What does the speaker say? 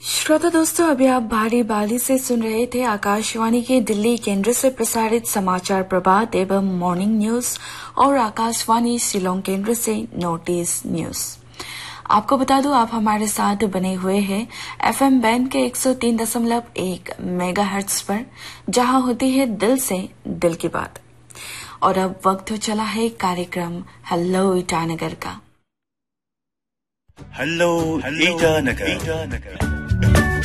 श्रोता दोस्तों, अभी आप भारी बाली से सुन रहे थे आकाशवाणी के दिल्ली केंद्र से प्रसारित समाचार प्रभात एवं मॉर्निंग न्यूज और आकाशवाणी शिलोंग केंद्र से नोटिस न्यूज। आपको बता दूं, आप हमारे साथ बने हुए हैं एफएम बैंड के 103.1 मेगाहर्ट्ज पर, जहां होती है दिल से दिल की बात। और अब वक्त हो चला है कार्यक्रम हेलो ईटानगर का। हेलो ईटानगर।